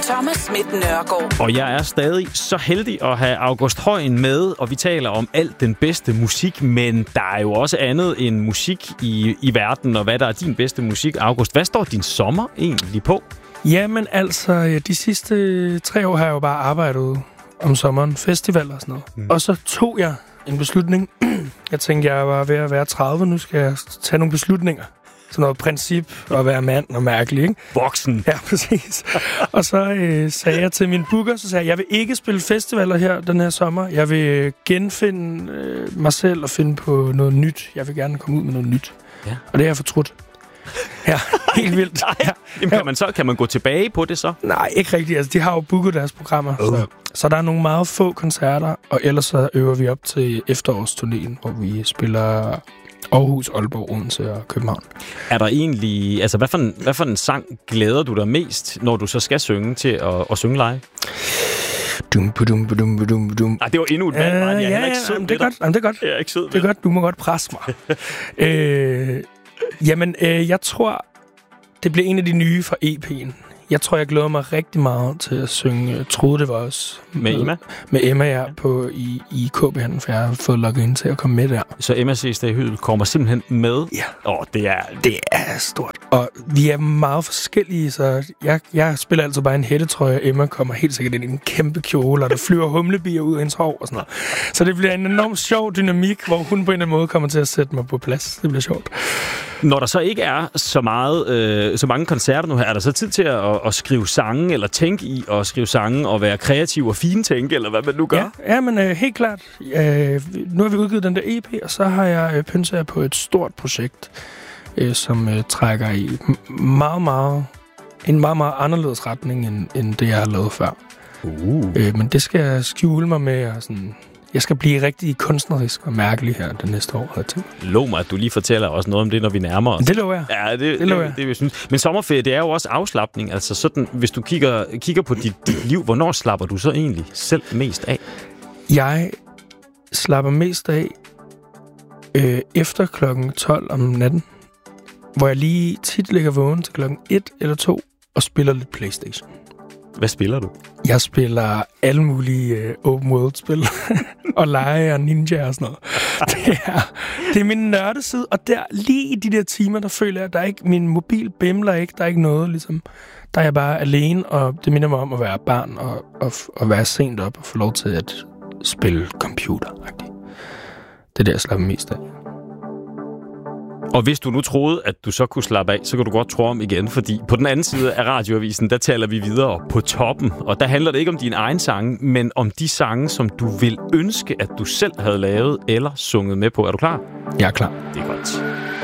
Thomas Schmidt Nørgaard. Og jeg er stadig så heldig at have August Højen med, og vi taler om alt den bedste musik, men der er jo også andet end musik i verden, og hvad der er din bedste musik. August, hvad står din sommer egentlig på? Jamen altså, de sidste 3 år har jeg jo bare arbejdet om sommeren, festivaler og sådan noget. Og så tog jeg en beslutning. Jeg tænkte, jeg var ved at være 30, nu skal jeg tage nogle beslutninger. Sådan noget princip at være mand og mærkelig, ikke? Voksen. Ja, præcis. Og så sagde jeg til min booker, så sagde jeg vil ikke spille festivaler her den her sommer. Jeg vil genfinde mig selv og finde på noget nyt. Jeg vil gerne komme ud med noget nyt. Ja. Og det har jeg fortrudt. Ja, helt vildt. Ja. Jamen, kan man gå tilbage på det så? Nej, ikke rigtigt. Altså, de har jo booket deres programmer. Så der er nogle meget få koncerter, og ellers så øver vi op til efterårsturnéen, hvor vi spiller Aarhus, Aalborg, Odense og København. Er der egentlig... Altså, hvad for en sang glæder du dig mest, når du så skal synge til at synge live? Dum. Det var endnu et valg. Jeg er ikke sød det er godt. Jamen, det er godt. Jeg er ikke sød. Det er godt. Du må godt presse mig. Jeg tror, det bliver en af de nye fra EP'en. Jeg tror, jeg glæder mig rigtig meget til at synge Troede det var os. Med Emma? Med Emma, ja, i KB-handlen, for jeg har fået logget ind til at komme med der. Så Emma C. Høgh kommer simpelthen med? Ja. Det er stort. Og vi er meget forskellige, så jeg spiller altid bare en hættetrøje, og Emma kommer helt sikkert ind i en kæmpe kjole, og der flyver humlebier ud af hendes hår og sådan noget. Så det bliver en enormt sjov dynamik, hvor hun på en eller anden måde kommer til at sætte mig på plads. Det bliver sjovt. Når der så ikke er så mange koncerter nu her, er der så tid til at skrive sange, eller tænke i at skrive sange, og være kreativ og fintænke, eller hvad man nu gør? Ja, men helt klart. Nu har vi udgivet den der EP, og så har jeg pynset på et stort projekt, som trækker i en meget, meget anderledes retning, end det, jeg har lavet før. Men det skal jeg skjule mig med, og sådan... Jeg skal blive rigtig kunstnerisk og mærkelig her det næste år. Lov mig, at du lige fortæller os noget om det, når vi nærmer os. Det lover jeg. Ja, det lover jeg. Det, jeg synes. Men sommerferie, det er jo også afslapning. Altså sådan, hvis du kigger på dit liv, hvornår slapper du så egentlig selv mest af? Jeg slapper mest af efter klokken 12 om natten, hvor jeg lige tit ligger vågen til klokken 1 eller 2 og spiller lidt PlayStation. Hvad spiller du? Jeg spiller alle mulige open world-spil. Og lege og ninja og sådan noget. Det er min nørdeside. Og der, lige i de der timer, der føler jeg, at der ikke, min mobil bimler ikke. Der er ikke noget, ligesom. Der er jeg bare alene, og det minder mig om at være barn og være sent op og få lov til at spille computer. Det er det, jeg slapper mest af. Og hvis du nu troede, at du så kunne slappe af, så kan du godt tro om igen, fordi på den anden side af radioavisen, der taler vi videre på toppen. Og der handler det ikke om dine egne sange, men om de sange, som du vil ønske, at du selv havde lavet eller sunget med på. Er du klar? Jeg er klar. Det er godt.